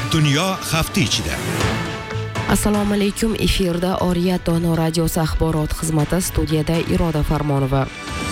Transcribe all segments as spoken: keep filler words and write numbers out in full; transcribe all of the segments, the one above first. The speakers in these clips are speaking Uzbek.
Dunyo hafta ichida. Assalomu alaykum. Efirda Oriyat Dono radiosi axborot xizmati, studiyada Iroda Farmonova.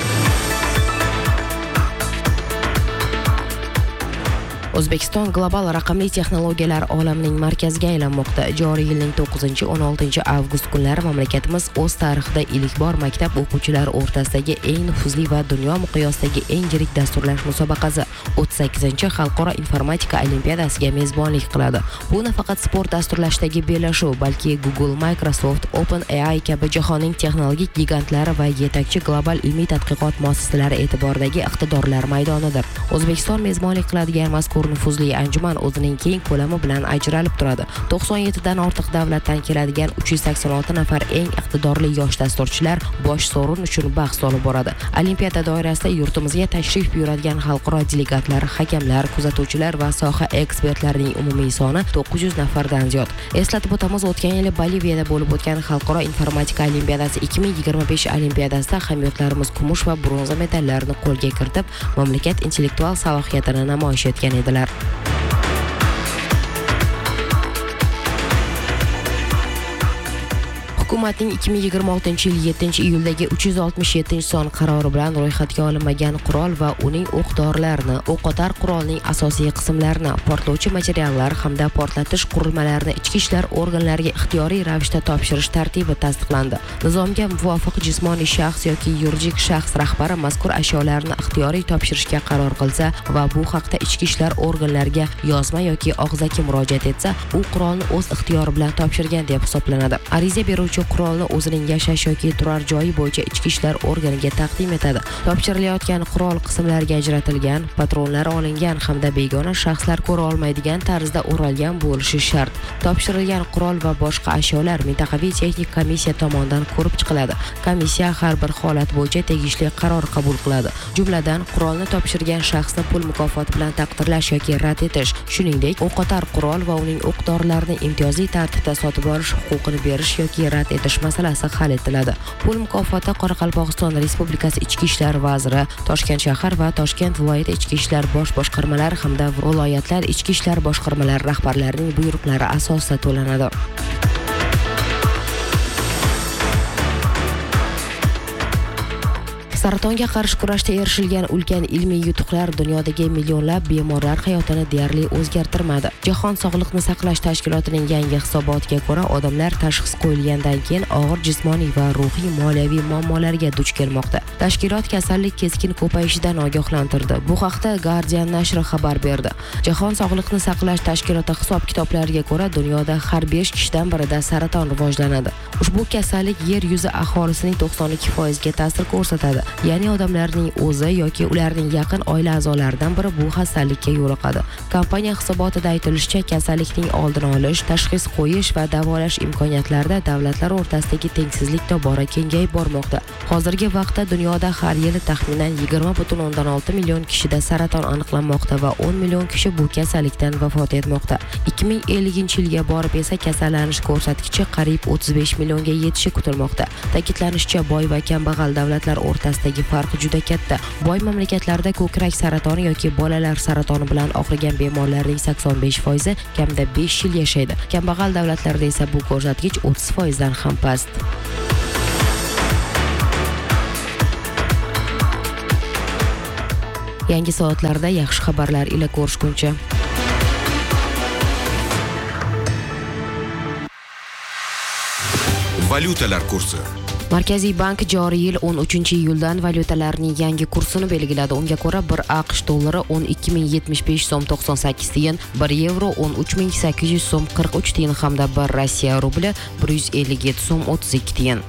O'zbekiston global raqamli texnologiyalar olamining markaziga aylanmoqda. Joriy yilning to'qqizinchi o'n oltinchi avgust kunlari mamlakatimiz o'z tarixida ilk bor maktab o'quvchilari o'rtasidagi eng nufuzli va dunyo miqyosidagi eng yirik dasturlash musobaqasi o'ttiz sakkizinchi xalqaro informatika olimpiadasiga mezbonlik qiladi. Bu nafaqat sport dasturlashdagi bellashuv, balki Google, Microsoft, OpenAI kabi jahonning texnologik gigantlari va yetakchi global ilmiy tadqiqot muassasalari e'tiboridagi iqtidorlar maydonidir. O'zbekiston mezbonlik qiladigan mazkur nufuzli anjuman o'zining keng ko'lami bilan ajralib turadi. to'qson yetti dan ortiq davlatdan keladigan uch yuz sakson olti nafar eng iqtidorli yosh dasturchilar bosh sovrin uchun bahs olib boradi. Olimpiada doirasida yurtimizga tashrif buyuradigan xalqaro delegatlar, hakamlar, kuzatuvchilar va soha ekspertlarining umumiy soni to'qqiz yuz nafardan ziyod. Eslatib o'tamiz, o'tgan yili Boliviyada bo'lib o'tgan xalqaro informatika olimpiadasi ikki ming yigirma besh olimpiadasida hamyurtlarimiz kumush va bronza medallarni qo'lga kiritib, mamlakat intellektual salohiyatini namoyish etgan edilar. Hukumatning ikki ming yigirma oltinchi yil yettinchi iyuldagi uch yuz oltmish yettinchi son qarori bilan ro'yxatga olinmagan qurol va uning o'q-dorilarini, o'qotar qurolning asosiy qismlarini, portlovchi materiallar hamda portlatish qurilmalarini ichki ishlar organlariga ixtiyoriy ravishda topshirish tartibi tasdiqlandi. Nizomga muvofiq jismoniy shaxs yoki yuridik shaxs rahbari mazkur ashyolarni ixtiyoriy topshirishga qaror qilsa va bu haqda ichki ishlar organlariga yozma yoki og'zaki murojaat etsa, u qurolni o'z ixtiyori bilan topshirgan deb hisoblanadi. Ariza beruvchi qurolni o'zining yashash yoki turar joyi bo'yicha ichki ishlar organiga taqdim etadi. Topshirilayotgan qurol qismlariga ajratilgan, patronlari olingan hamda begona shaxslar ko'ra olmaydigan tarzda o'ralgan bo'lishi shart. Topshirilgan qurol va boshqa ashyolar mintaqaviy texnik komissiya tomonidan ko'rib chiqiladi. Komissiya har bir holat bo'yicha tegishli qaror qabul qiladi. Jumladan, qurolni topshirgan shaxsni pul mukofoti bilan taqdirlash yoki rad etish, shuningdek, o'qotar qurol va uning o'q-dorilarini imtiyozli tartibda sotib olish huquqini berish yoki rad etish masalasi hal etiladi. Pul mukofoti Qoraqalpog'iston Respublikasi Ichki ishlar vaziri, Toshkent shahar va Toshkent viloyati ichki ishlar bosh boshqarmalari hamda viloyatlar ichki ishlar boshqarmalari rahbarlarining buyruqlari asosida to'lanadi. Saratonga qarshi kurashda erishilgan ulkan ilmiy yutuqlar dunyodagi millionlab bemorlar hayotini deyarli o'zgartirmadi. Jahon sog'liqni saqlash tashkilotining yangi hisobotiga ko'ra, odamlar tashxis qo'yilgandan keyin og'ir jismoniy va ruhiy moliyaviy muammolarga duch kelmoqda. Tashkilot kasallik keskin ko'payishidan ogohlantirdi. Bu haqda Guardian nashri xabar berdi. Jahon sog'liqni saqlash tashkiloti hisob-kitoblariga ko'ra, dunyoda har besh kishidan birida saraton rivojlanadi. Ushbu kasallik yer yuzi aholisining to'qson ikki foiziga ta'sir ko'rsatadi. Ya'ni odamlarning o'zi yoki ularning yaqin oila a'zolaridan biri bu kasallikka yo'liqadi. Kompaniya hisobotida aytilishicha, kasallikning oldini olish, tashxis qo'yish va davolash imkoniyatlarida davlatlar o'rtasidagi tengsizlik tobora kengayib bormoqda. Hozirgi vaqtda dunyoda har yili taxminan yigirma butun o'ndan olti million kishida saraton aniqlanmoqda va o'n million kishi bu kasallikdan vafot etmoqda. ikki ming ellinchi yilga borib esa kasallanish ko'rsatkichi qariyb o'ttiz besh millionga yetishi kutilmoqda. Ta'kidlanishicha, boy va kambag'al davlatlar o'rtasidagi farq juda katta. Boy mamlakatlarda ko'krak saratoni yoki bolalar saratoni bilan og'rigan bemorlarning sakson besh foizi kamida besh yil yashaydi. Kambag'al davlatlarda esa bu ko'rsatkich o'ttiz foizdan ham past. Yangi soatlarda yaxshi xabarlar ila ko'rishguncha. Valyutalar kursi. Markaziy bank joriy yil o'n uchinchi iyuldan valyutalarning yangi kursini belgiladi. Unga ko'ra, bir AQSh dollari o'n ikki ming yetmish besh so'm to'qson sakkiz tiyin, bir yevro o'n uch ming sakkiz yuz so'm qirq uch tiyin hamda bir Rossiya rubli bir yuz ellik yetti so'm o'ttiz ikki tiyin.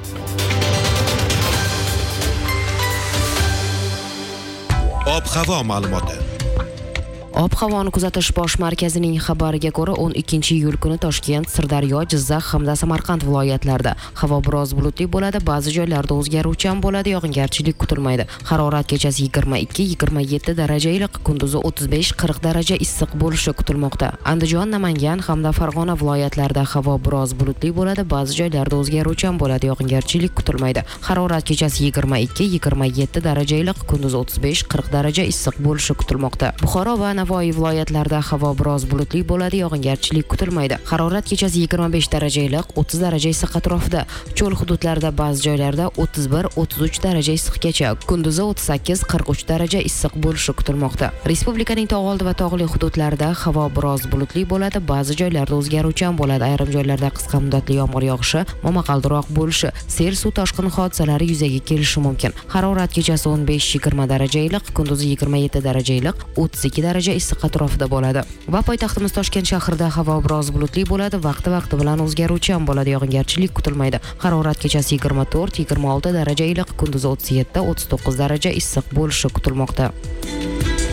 Ob-havo ma'lumoti. Ob-havoni kuzatish bosh markazining xabariga ko'ra, o'n ikkinchi iyul kuni Toshkent, Sirdaryo, Jizzax hamda Samarqand viloyatlarida havo biroz bulutli bo'ladi, ba'zi joylarda o'zgaruvchan bo'ladi, yog'ingarchilik kutilmaydi. Harorat kechasi yigirma ikki yigirma yetti daraja iliq, kunduzi o'ttiz besh qirq daraja issiq bo'lishi kutilmoqda. Andijon, Namangan hamda Farg'ona viloyatlarida havo biroz bulutli bo'ladi, ba'zi joylarda o'zgaruvchan bo'ladi, yog'ingarchilik kutilmaydi. Harorat kechasi yigirma ikki yigirma yetti daraja iliq, kunduzi o'ttiz besh qirq daraja issiq bo'lishi kutilmoqda. Buxoro va Navoiy viloyatlarida havo biroz bulutli bo'ladi, yog'ingarchilik kutilmaydi. Harorat kechasi yigirma besh daraja iliq, o'ttiz daraja issiq atrofida. Cho'l hududlarida ba'zi joylarda o'ttiz bir o'ttiz uch daraja issiqgacha, kunduzi o'ttiz sakkiz qirq uch daraja issiq bo'lishi kutilmoqda. Respublikaning tog' oldi va tog'li hududlarida havo biroz bulutli bo'ladi, ba'zi joylarda o'zgaruvchan bo'ladi. Ayrim joylarda qisqa muddatli yomg'ir yog'ishi, momaqaldiroq bo'lishi, sel suv toshqini hodisalari yuzaga kelishi mumkin. Harorat kechasi o'n besh yigirma daraja iliq, kunduzi yigirma yetti daraja iliq, o'ttiz ikki daraja issiq atrofida bo'ladi. Va poytaxtimiz Toshkent shahrida havo biroz bulutli bo'ladi, vaqti-vaqti bilan o'zgaruvchan bo'ladi, yog'ingarchilik kutilmaydi. Harorat kechasi yigirma to'rt yigirma olti daraja iliq, kunduzi o'ttiz yetti o'ttiz to'qqiz daraja issiq bo'lishi kutilmoqda.